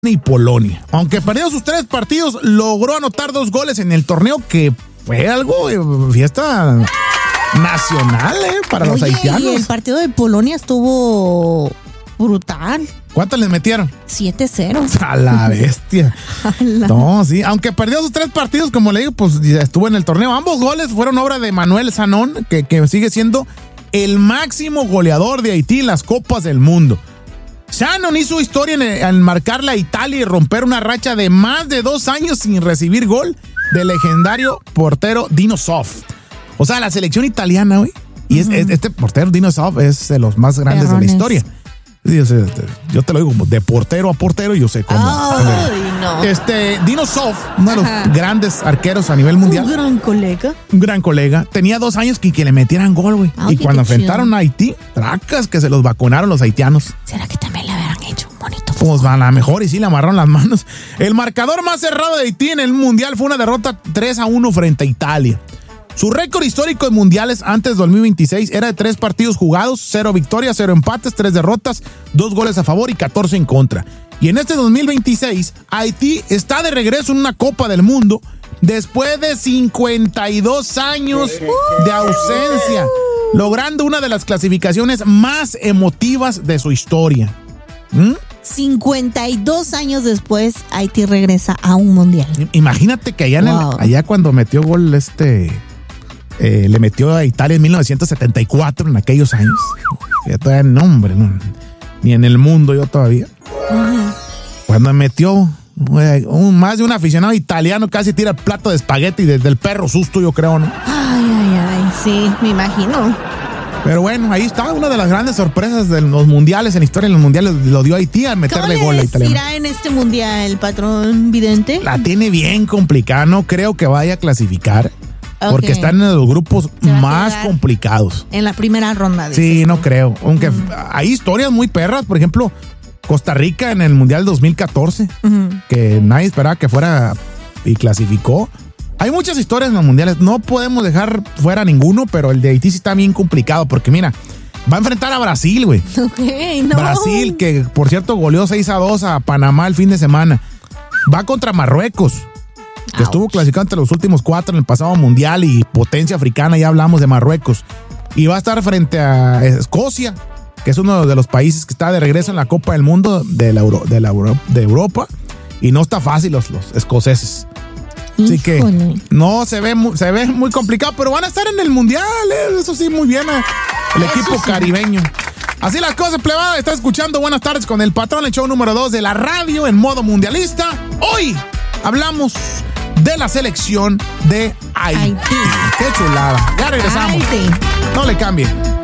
y Polonia. Aunque perdió sus 3 partidos, logró anotar 2 goles en el torneo, que fue algo fiesta nacional para los haitianos. Y el partido de Polonia estuvo brutal. ¿Cuántos les metieron? 7-0. A la bestia. No, sí. Aunque perdió sus 3 partidos, como le digo, pues estuvo en el torneo. Ambos goles fueron obra de Manuel Sanón, que sigue siendo el máximo goleador de Haití en las Copas del Mundo. Shannon hizo historia al marcarle a Italia y romper una racha de más de 2 años sin recibir gol del legendario portero Dino Zoff. O sea, la selección italiana, güey. Y este portero Dino Zoff es de los más grandes de la historia. Yo te lo digo como de portero a portero, yo sé cómo. No. Dino Zoff, uno de los grandes arqueros a nivel mundial. Un gran colega. Tenía 2 años que le metieran gol, güey. Y cuando enfrentaron a Haití, tracas que se los vacunaron los haitianos. ¿Será que también le habrán hecho un bonito? Pues a lo mejor y sí le amarraron las manos. El marcador más cerrado de Haití en el mundial fue una derrota 3-1 frente a Italia. Su récord histórico en mundiales antes de 2026 era de 3 partidos jugados, 0 victorias, 0 empates, 3 derrotas, 2 goles a favor y 14 en contra. Y en este 2026, Haití está de regreso en una Copa del Mundo después de 52 años de ausencia, logrando una de las clasificaciones más emotivas de su historia. 52 años después, Haití regresa a un mundial. Imagínate que allá cuando metió gol le metió a Italia en 1974, en aquellos años. Ya todavía nombre, no, ni en el mundo yo todavía. Cuando metió más de un aficionado italiano casi tira el plato de espagueti desde el perro susto, yo creo, ¿no? Ay, sí, me imagino. Pero bueno, ahí está una de las grandes sorpresas de los mundiales, en la historia de los mundiales, lo dio Haití al meterle gol a Italia. ¿Cómo les irá en este mundial, patrón vidente? La tiene bien complicada, no creo que vaya a clasificar. Porque están en los grupos más complicados. En la primera ronda. Sí, no creo. Aunque hay historias muy perras. Por ejemplo, Costa Rica en el Mundial 2014, que nadie esperaba que fuera y clasificó. Hay muchas historias en los mundiales. No podemos dejar fuera ninguno, pero el de Haití sí está bien complicado. Porque mira, va a enfrentar a Brasil, güey. Brasil, que por cierto goleó 6-2 a Panamá el fin de semana. Va contra Marruecos, que estuvo clasificado entre los últimos 4 en el pasado mundial y potencia africana, ya hablamos de Marruecos. Y va a estar frente a Escocia, que es uno de los países que está de regreso en la Copa del Mundo de Europa. Y no está fácil los escoceses. Así que no se ve muy complicado, pero van a estar en el mundial, eso sí, muy bien, el equipo caribeño. Así las cosas, plebada. Está escuchando Buenas Tardes con el Patrón, el show número 2 de la radio en modo mundialista. Hoy hablamos de la selección de Haití. ¡Qué chulada! Ya regresamos. No le cambie.